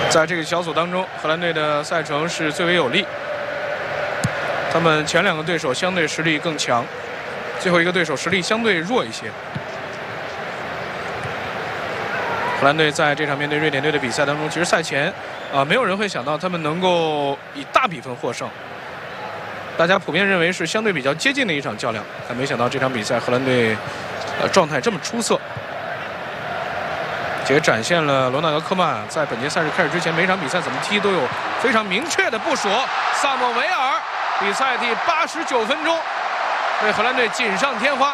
在这个小组当中，荷兰队的赛程是最为有利。他们前2个对手相对实力更强，最后一个对手实力相对弱一些。荷兰队在这场面对瑞典队的比赛当中，其实赛前没有人会想到他们能够以大比分获胜。大家普遍认为是相对比较接近的一场较量，但没想到这场比赛荷兰队状态这么出色。也展现了罗纳德·科曼在本届赛事开始之前，每场比赛怎么踢都有非常明确的部署。萨莫维尔比赛第89分钟为荷兰队锦上添花，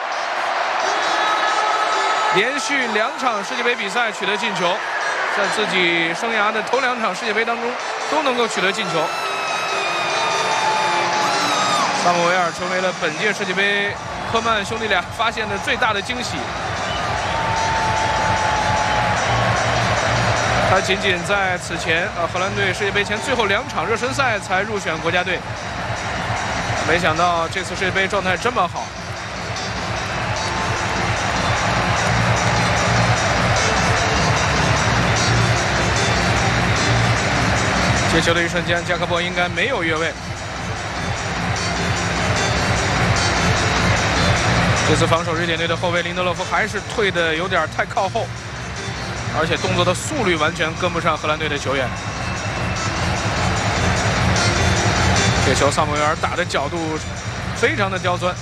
连续2场世界杯比赛取得进球，在自己生涯的头2场世界杯当中都能够取得进球。萨莫维尔成为了本届世界杯科曼兄弟俩发现的最大的惊喜。他仅仅在此前荷兰队世界杯前最后2场热身赛才入选国家队，没想到这次世界杯状态这么好。接球的一瞬间，加克波应该没有越位。这次防守瑞典队的后卫林德洛夫还是退得有点太靠后，而且动作的速率完全跟不上荷兰队的球员。这球萨姆维尔打的角度非常的刁钻。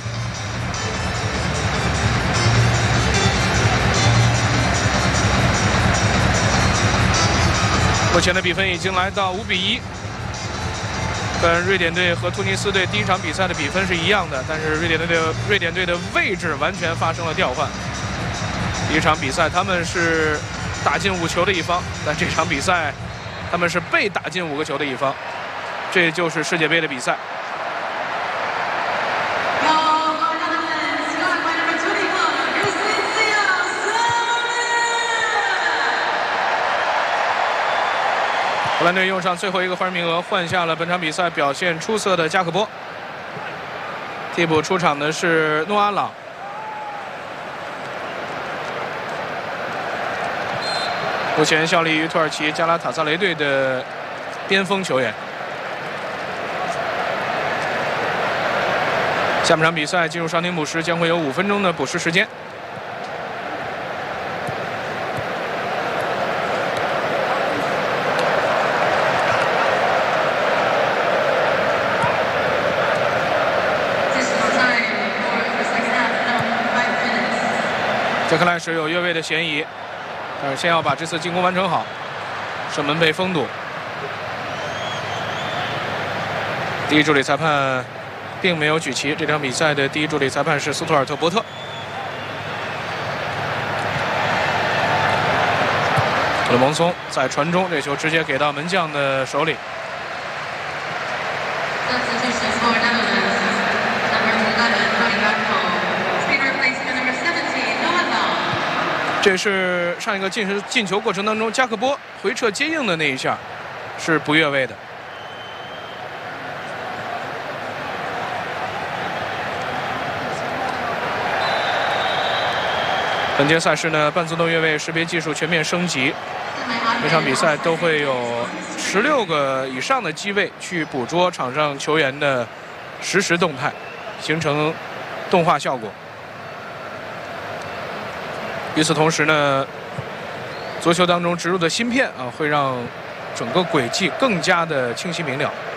目前的比分已经来到5比1，跟瑞典队和突尼斯队第1场比赛的比分是一样的，但是瑞典队的位置完全发生了调换。第1场比赛他们是打进5球的一方，但这场比赛他们是被打进5个球的一方，这就是世界杯的比赛。荷兰队用上最后一个换人名额，换下了本场比赛表现出色的加克波。替补出场的是诺阿朗。目前效力于土耳其加拉塔萨雷队的边锋球员。下半场比赛进入伤停补时，将会有5分钟的补时时间。杰克赖什有越位的嫌疑，但是先要把这次进攻完成好，射门被封堵。第1助理裁判并没有举旗，这场比赛的第1助理裁判是斯图尔特·伯特。勒蒙松在传中，这球直接给到门将的手里。这是上一个进球过程当中，加克波回撤接应的那一下是不越位的。本届赛事呢，半自动越位识别技术全面升级，每场比赛都会有16个以上的机位去捕捉场上球员的实时动态，形成动画效果。与此同时呢，足球当中植入的芯片会让整个轨迹更加的清晰明了。